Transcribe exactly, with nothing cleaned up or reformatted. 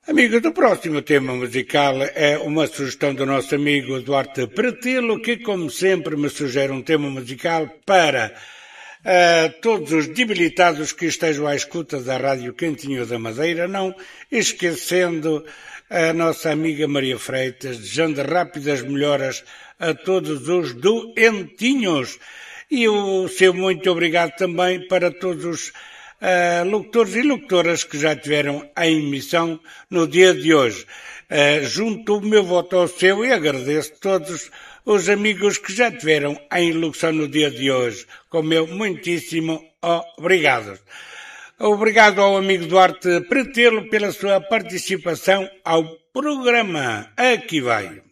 Amigos, o próximo tema musical é uma sugestão do nosso amigo Duarte Pretilo, que, como sempre, me sugere um tema musical para uh, todos os debilitados que estejam à escuta da Rádio Cantinho da Madeira, não esquecendo a nossa amiga Maria Freitas, desejando rápidas melhoras a todos os doentinhos. E o seu muito obrigado também para todos os Uh, locutores e locutoras que já tiveram a emissão no dia de hoje. Uh, junto o meu voto ao seu e agradeço a todos os amigos que já tiveram a locução no dia de hoje. Com meu muitíssimo obrigado. Obrigado ao amigo Duarte Pretelo pela sua participação ao programa. Aqui vai.